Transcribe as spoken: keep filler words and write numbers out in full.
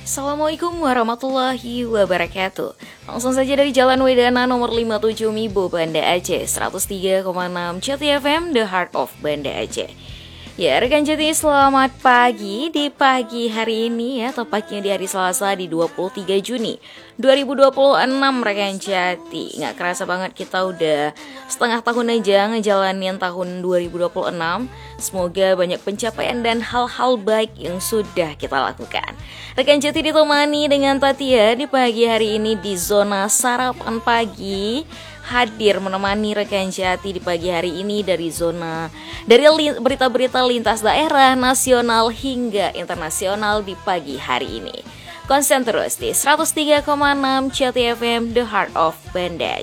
Assalamualaikum warahmatullahi wabarakatuh. Langsung saja dari Jalan Wedana nomor lima puluh tujuh Mibo, Banda Aceh, seratus tiga koma enam Jati F M, The Heart of Banda Aceh. Ya, rekan Jati, selamat pagi di pagi hari ini ya, tepatnya di hari Selasa di dua puluh tiga Juni dua ribu dua puluh enam, rekan Jati. Nggak kerasa banget kita udah setengah tahun aja ngejalanin tahun dua ribu dua puluh enam. Semoga banyak pencapaian dan hal-hal baik yang sudah kita lakukan. Rekan Jati ditemani dengan Tatia di pagi hari ini di zona sarapan pagi, hadir menemani rekan Jati di pagi hari ini dari zona dari li, berita-berita lintas daerah, nasional hingga internasional di pagi hari ini. Konsen terus di seratus tiga koma enam Jati F M, The Heart of Banda